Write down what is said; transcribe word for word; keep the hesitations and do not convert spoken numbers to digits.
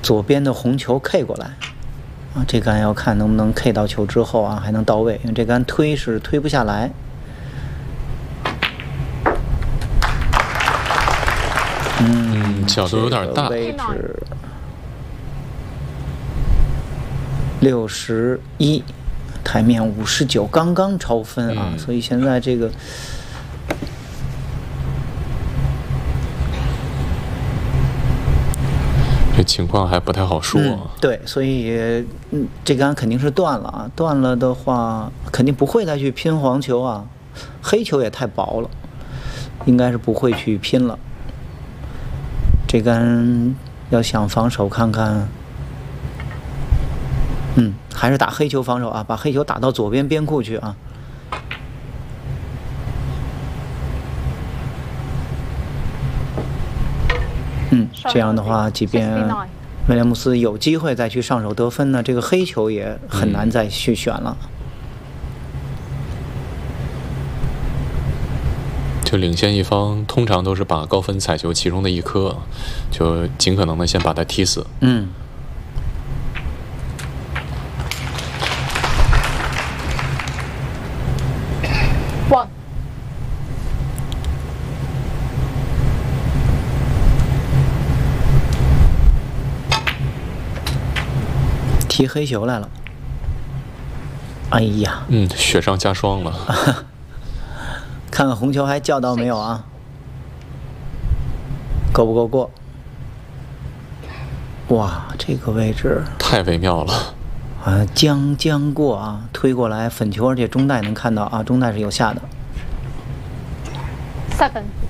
左边的红球 K 过来啊，这杆要看能不能 K 到球之后啊还能到位，因为这杆推是推不下来。嗯， 角度有点大。 位置六十一，台面五十九，刚刚超分啊， 嗯、 所以现在这个。 这情况还不太好说、啊嗯。对，所以嗯，这杆肯定是断了啊！断了的话，肯定不会再去拼黄球啊，黑球也太薄了，应该是不会去拼了。这杆要想防守看看，嗯，还是打黑球防守啊，把黑球打到左边边库去啊。嗯，这样的话，即便威廉姆斯有机会再去上手得分呢，这个黑球也很难再去选了。嗯、 就领先一方通常都是把高分彩球其中的一颗，就尽可能的先把它踢死。 嗯。 One。 踢黑球来了，哎呀， 嗯，雪上加霜了。 看看红球还叫到没有啊？够不够过？哇，这个位置太微妙了啊！将将过啊，推过来粉球，而且中带能看到啊，中带是有下的。 Seven。